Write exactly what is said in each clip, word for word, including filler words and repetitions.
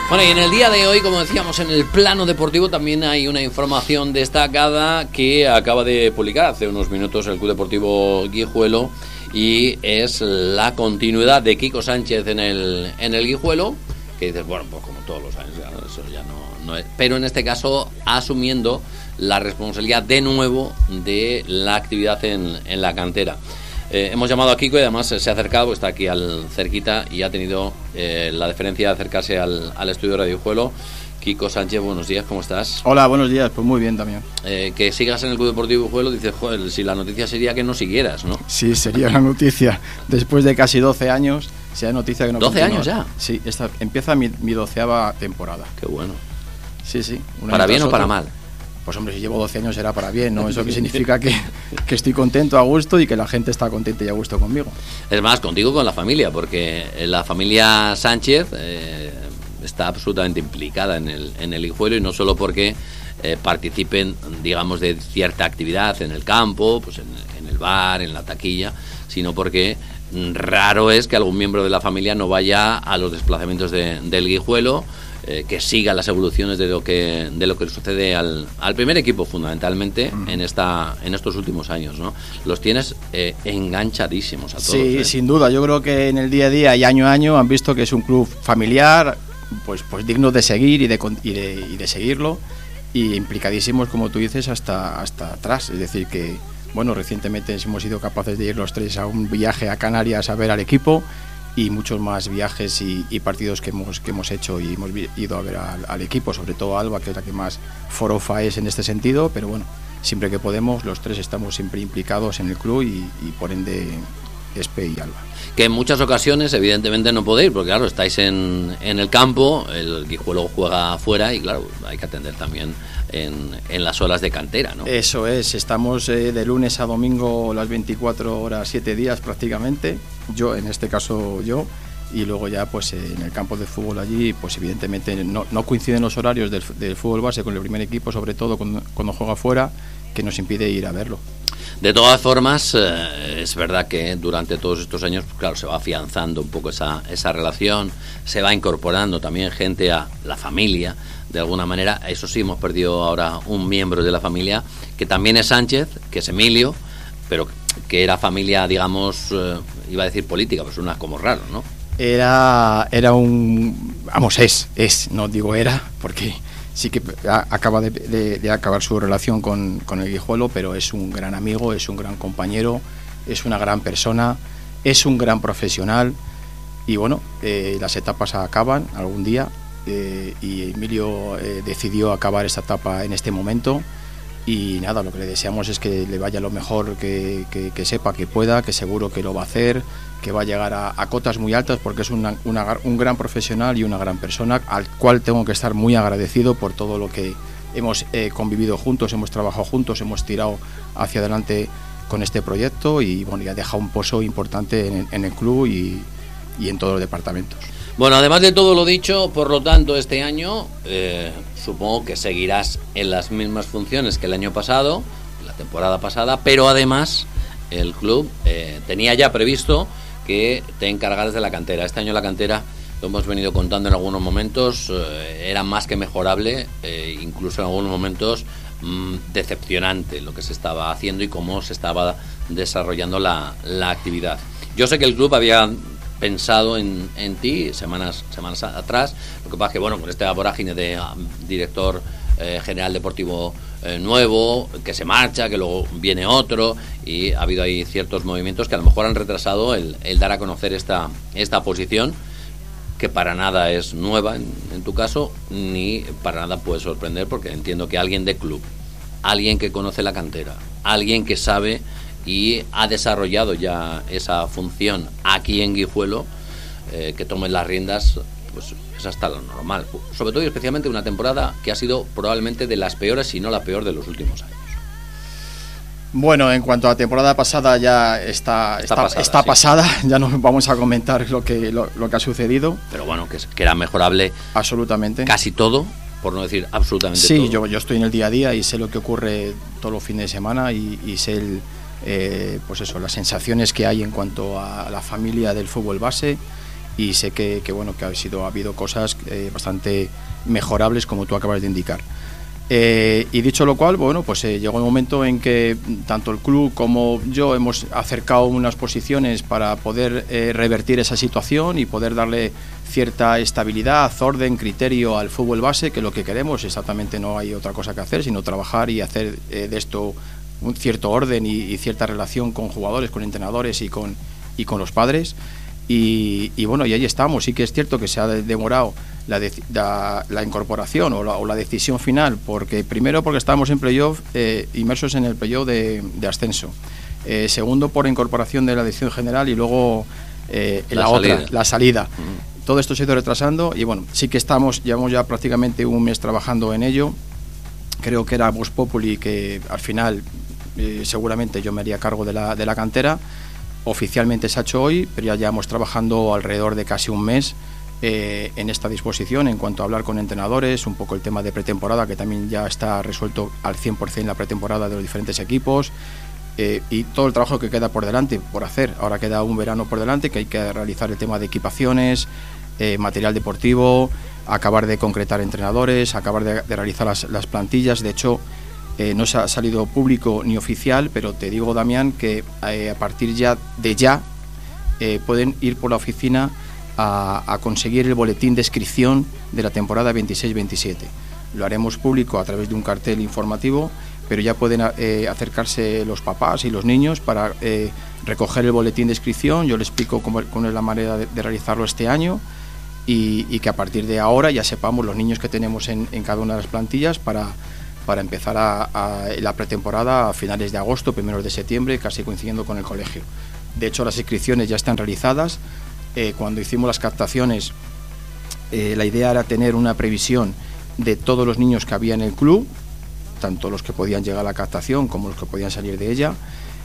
Bueno, y en el día de hoy, como decíamos, en el plano deportivo también hay una información destacada que acaba de publicar hace unos minutos el Club Deportivo Guijuelo, y es la continuidad de Quico Sánchez en el en el Guijuelo, que dices, bueno, pues como todos los años, ya, ¿no? Eso ya no, no es, pero en este caso asumiendo la responsabilidad de nuevo de la actividad en, en la cantera. Eh, hemos llamado a Quico y además se ha acercado, está aquí al cerquita y ha tenido eh, la deferencia de acercarse al, al estudio de Radio Guijuelo. Quico Sánchez, buenos días, ¿cómo estás? Hola, buenos días, pues muy bien también. Eh, que sigas en el Club Deportivo Guijuelo, dices, joder, si la noticia sería que no siguieras, ¿no? Sí, sería la noticia. Después de casi doce años, sea noticia que no ¿doce continúa. años ya? Sí, esta, empieza mi, mi doceava temporada. Qué bueno. Sí, sí. ¿Para bien o para mal? Pues hombre, si llevo doce años será para bien, ¿no? Eso que significa que, que estoy contento, a gusto, y que la gente está contenta y a gusto conmigo. Es más, contigo con la familia, porque la familia Sánchez eh, está absolutamente implicada en el, en el Guijuelo, y no solo porque eh, participen, digamos, de cierta actividad en el campo, pues en, en el bar, en la taquilla, sino porque raro es que algún miembro de la familia no vaya a los desplazamientos de, del Guijuelo, Eh, que siga las evoluciones de lo que de lo que sucede al, al primer equipo, fundamentalmente mm. en esta en estos últimos años, ¿no? Los tienes eh, enganchadísimos a todos. Sí, ¿eh? Sin duda. Yo creo que en el día a día y año a año han visto que es un club familiar, pues pues digno de seguir y de y de, y de seguirlo, y implicadísimos, como tú dices, hasta hasta atrás. Es decir, que bueno, recientemente hemos sido capaces de ir los tres a un viaje a Canarias a ver al equipo, y muchos más viajes y, y partidos que hemos que hemos hecho y hemos ido a ver al, al equipo, sobre todo a Alba, que es la que más forofa es en este sentido, pero bueno, siempre que podemos, los tres estamos siempre implicados en el club, y, y por ende Espe y Alba. Que en muchas ocasiones evidentemente no podéis, porque claro, estáis en, en el campo, el Guijuelo juega afuera y claro, hay que atender también en, en las horas de cantera, ¿no? Eso es, estamos eh, de lunes a domingo las veinticuatro horas, siete días prácticamente, yo en este caso yo, y luego ya pues eh, en el campo de fútbol allí, pues evidentemente no, no coinciden los horarios del, del fútbol base con el primer equipo, sobre todo cuando, cuando juega fuera, que nos impide ir a verlo. De todas formas, eh, es verdad que durante todos estos años, claro, se va afianzando un poco esa, esa relación, se va incorporando también gente a la familia, de alguna manera. Eso sí, hemos perdido ahora un miembro de la familia, que también es Sánchez, que es Emilio, pero que era familia, digamos, eh, iba a decir política, pues suena como raro, ¿no? Era, era un, vamos, es, es, no digo era, porque sí que acaba de, de, de acabar su relación con, con el Guijuelo, pero es un gran amigo, es un gran compañero, es una gran persona, es un gran profesional, y bueno, eh, las etapas acaban algún día, eh, y Emilio eh, decidió acabar esta etapa en este momento, y nada, lo que le deseamos es que le vaya lo mejor, que, que, que sepa que pueda, que seguro que lo va a hacer, que va a llegar a, a cotas muy altas, porque es una, una, un gran profesional y una gran persona, al cual tengo que estar muy agradecido por todo lo que hemos eh, convivido juntos, hemos trabajado juntos, hemos tirado hacia adelante con este proyecto, y bueno, ya deja un pozo importante en, en el club y, y en todos los departamentos. Bueno, además de todo lo dicho, por lo tanto, este año eh, supongo que seguirás en las mismas funciones que el año pasado, la temporada pasada, pero además el club eh, tenía ya previsto que te encargaras de la cantera. Este año la cantera, lo hemos venido contando en algunos momentos, eh, era más que mejorable, eh, incluso en algunos momentos mmm, decepcionante lo que se estaba haciendo y cómo se estaba desarrollando la, la actividad. Yo sé que el club había pensado en, en ti semanas semanas atrás, lo que pasa es que bueno, con esta vorágine de um, director eh, general deportivo eh, nuevo, que se marcha, que luego viene otro, y ha habido ahí ciertos movimientos que a lo mejor han retrasado el, el dar a conocer esta, esta posición, que para nada es nueva en, en tu caso, ni para nada puede sorprender, porque entiendo que alguien de club, alguien que conoce la cantera, alguien que sabe y ha desarrollado ya esa función aquí en Guijuelo, eh, que tome las riendas, pues es hasta lo normal, sobre todo y especialmente una temporada que ha sido probablemente de las peores, si no la peor de los últimos años. Bueno, en cuanto a la temporada pasada ya está, está, está pasada, está sí. pasada, ya no vamos a comentar lo que, lo, lo que ha sucedido. Pero bueno, que, que era mejorable absolutamente casi todo, por no decir absolutamente sí, todo. Sí, yo, yo estoy en el día a día y sé lo que ocurre todos los fines de semana, y, y sé el, eh, pues eso, las sensaciones que hay en cuanto a la familia del fútbol base, y sé que, que bueno, que ha sido ha habido cosas eh, bastante mejorables, como tú acabas de indicar. Eh, y dicho lo cual, bueno, pues eh, llegó el momento en que tanto el club como yo hemos acercado unas posiciones para poder eh, revertir esa situación y poder darle cierta estabilidad, orden, criterio al fútbol base, que lo que queremos exactamente no hay otra cosa que hacer, sino trabajar y hacer eh, de esto un cierto orden y, y cierta relación con jugadores, con entrenadores y con, y con los padres. Y, y bueno, y ahí estamos. Sí que es cierto que se ha demorado la, de, la, la incorporación o la, o la decisión final, porque primero porque estábamos en playoff, eh, inmersos en el playoff de, de ascenso, eh, segundo por incorporación de la decisión general y luego eh, la, la otra, salida. la salida. Uh-huh. Todo esto se ha ido retrasando y bueno, sí que estamos, llevamos ya prácticamente un mes trabajando en ello. Creo que era Vox Populi que al final eh, seguramente yo me haría cargo de la, de la cantera. Oficialmente se ha hecho hoy, pero ya llevamos trabajando alrededor de casi un mes eh, en esta disposición en cuanto a hablar con entrenadores, un poco el tema de pretemporada, que también ya está resuelto al cien por ciento la pretemporada de los diferentes equipos, eh, y todo el trabajo que queda por delante, por hacer. Ahora queda un verano por delante, que hay que realizar el tema de equipaciones, eh, material deportivo, acabar de concretar entrenadores, acabar de, de realizar las, las plantillas. De hecho, Eh, no se ha salido público ni oficial, pero te digo, Damián, que eh, a partir ya de ya eh, pueden ir por la oficina a, a conseguir el boletín de inscripción de la temporada veintiséis veintisiete. Lo haremos público a través de un cartel informativo, pero ya pueden eh, acercarse los papás y los niños para eh, recoger el boletín de inscripción. Yo les explico cómo, cómo es la manera de, de realizarlo este año y, y que a partir de ahora ya sepamos los niños que tenemos en, en cada una de las plantillas para para empezar a, a la pretemporada a finales de agosto, primeros de septiembre, casi coincidiendo con el colegio. De hecho, las inscripciones ya están realizadas. Eh, cuando hicimos las captaciones, eh, la idea era tener una previsión de todos los niños que había en el club, tanto los que podían llegar a la captación como los que podían salir de ella,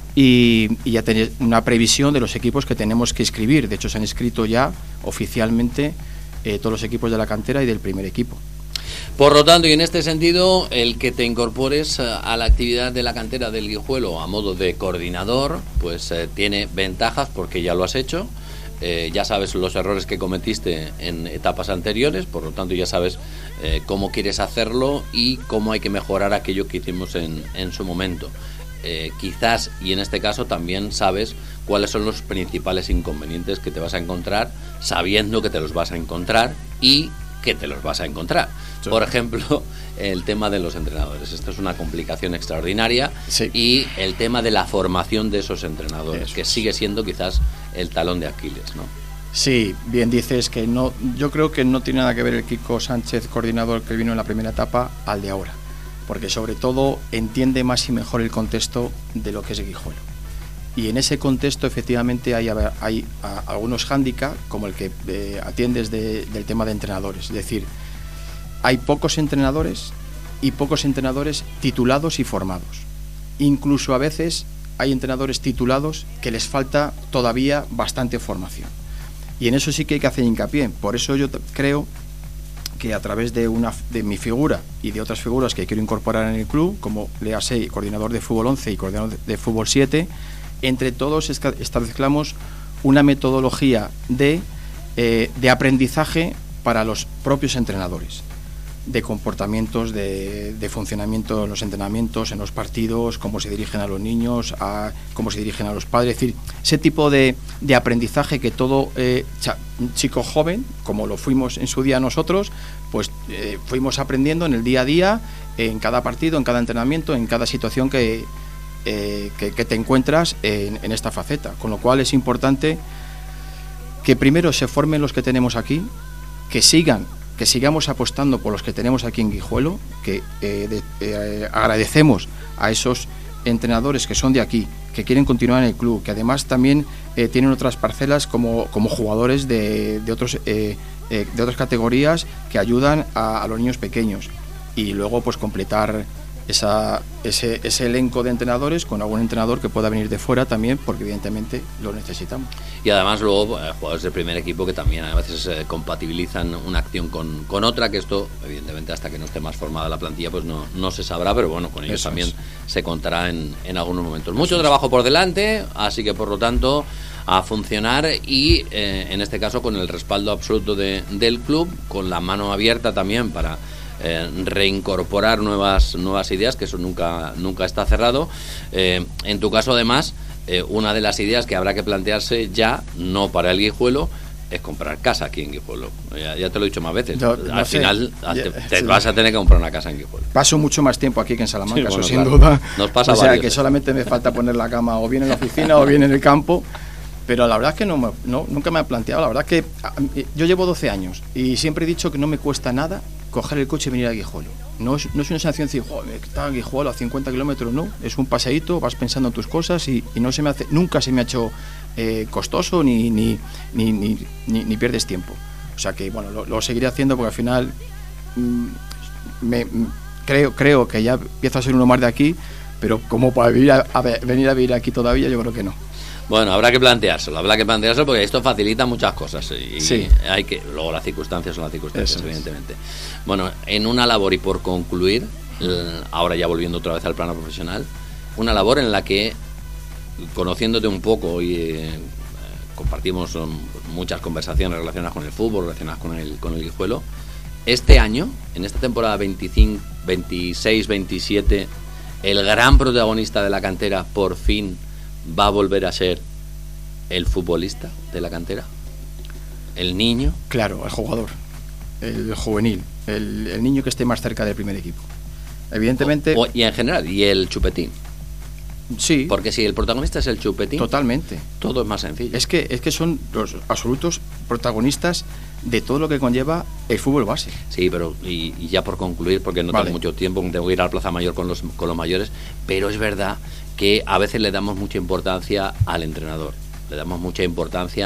y, y ya tener una previsión de los equipos que tenemos que inscribir. De hecho, se han inscrito ya oficialmente eh, todos los equipos de la cantera y del primer equipo. Por lo tanto, y en este sentido, el que te incorpores a la actividad de la cantera del Guijuelo a modo de coordinador, pues eh, tiene ventajas porque ya lo has hecho, eh, ya sabes los errores que cometiste en etapas anteriores, por lo tanto ya sabes eh, cómo quieres hacerlo y cómo hay que mejorar aquello que hicimos en, en su momento. Eh, quizás, y en este caso también sabes cuáles son los principales inconvenientes que te vas a encontrar, sabiendo que te los vas a encontrar y que te los vas a encontrar. Sí. Por ejemplo, el tema de los entrenadores. Esto es una complicación extraordinaria. Sí. Y el tema de la formación de esos entrenadores, Eso que es. sigue siendo quizás el talón de Aquiles, ¿no? Sí, bien dices que no. Yo creo que no tiene nada que ver el Kiko Sánchez, coordinador que vino en la primera etapa, al de ahora, porque sobre todo entiende más y mejor el contexto de lo que es Guijuelo. Y en ese contexto efectivamente hay, hay a, algunos hándicaps, como el que eh, atiendes de, del tema de entrenadores. Es decir, hay pocos entrenadores y pocos entrenadores titulados y formados. Incluso a veces hay entrenadores titulados que les falta todavía bastante formación. Y en eso sí que hay que hacer hincapié. Por eso yo t- creo que a través de, una, de mi figura y de otras figuras que quiero incorporar en el club, como léase coordinador de fútbol once y coordinador de, de fútbol siete, entre todos establezcamos una metodología de, eh, de aprendizaje para los propios entrenadores, de comportamientos, de, de funcionamiento en los entrenamientos, en los partidos, cómo se dirigen a los niños, a, cómo se dirigen a los padres. Es decir, ese tipo de, de aprendizaje que todo eh, cha, chico joven, como lo fuimos en su día nosotros, pues eh, fuimos aprendiendo en el día a día, en cada partido, en cada entrenamiento, en cada situación que Eh, que, que te encuentras en, en esta faceta, con lo cual es importante que primero se formen los que tenemos aquí, que sigan, que sigamos apostando por los que tenemos aquí en Guijuelo, que eh, de, eh, agradecemos a esos entrenadores que son de aquí, que quieren continuar en el club, que además también eh, tienen otras parcelas como, como jugadores de, de, otros, eh, eh, de otras categorías que ayudan a, a los niños pequeños, y luego pues completar Esa, ese, ese elenco de entrenadores con algún entrenador que pueda venir de fuera también, porque evidentemente lo necesitamos. Y además luego eh, jugadores del primer equipo que también a veces eh, compatibilizan una acción con, con otra, que esto evidentemente hasta que no esté más formada la plantilla pues no, no se sabrá, pero bueno, con ellos Eso también es. se contará en, en algunos momentos. Mucho Eso trabajo es. por delante, así que por lo tanto a funcionar y eh, en este caso con el respaldo absoluto de, del club, con la mano abierta también para eh, reincorporar nuevas nuevas ideas, que eso nunca nunca está cerrado. Eh, en tu caso, además, eh, una de las ideas que habrá que plantearse ya, no para el Guijuelo, es comprar casa aquí en Guijuelo. Ya, ya te lo he dicho más veces. No, no Al sé. final te, Ya, te sí. vas a tener que comprar una casa en Guijuelo. Paso mucho más tiempo aquí que en Salamanca, Sí, bueno, eso sin claro. duda. Nos pasa o sea, varios, que ¿eh? solamente me falta poner la cama o bien en la oficina o bien en el campo. Pero la verdad es que no, me- no nunca me he planteado. La verdad es que a- yo llevo doce años y siempre he dicho que no me cuesta nada coger el coche y venir a Guijuelo. No es, no es una sensación de decir, joder, está en Guijuelo a cincuenta kilómetros, no. Es un paseíto, vas pensando en tus cosas y, y no se me hace, nunca se me ha hecho eh, costoso ni ni, ni, ni, ni, ni pierdes tiempo. O sea que, bueno, lo, lo seguiré haciendo porque al final mm, me, mm, creo, creo que ya empiezo a ser uno más de aquí, pero como para vivir a, a ve- venir a vivir aquí todavía, yo creo que no. Bueno, habrá que planteárselo, habrá que planteárselo porque esto facilita muchas cosas y Sí. hay que luego las circunstancias son las circunstancias, Eso es. evidentemente. Bueno, en una labor y por concluir, eh, ahora ya volviendo otra vez al plano profesional, una labor en la que, conociéndote un poco y eh, compartimos um, muchas conversaciones relacionadas con el fútbol, relacionadas con el con el Guijuelo, este año, en esta temporada veinticinco, veintiséis, veintisiete, el gran protagonista de la cantera por fin va a volver a ser el futbolista de la cantera, el niño. Claro, el jugador, el juvenil, el, el niño que esté más cerca del primer equipo. Evidentemente, O- o- y en general, y el chupetín. sí, Porque si el protagonista es el chupetín, totalmente. todo es más sencillo. Es que, es que son los absolutos protagonistas de todo lo que conlleva el fútbol base. Sí, pero y, y ya por concluir, porque no Vale. tengo mucho tiempo, tengo que ir a la Plaza Mayor con los, con los mayores, pero es verdad que a veces le damos mucha importancia al entrenador, le damos mucha importancia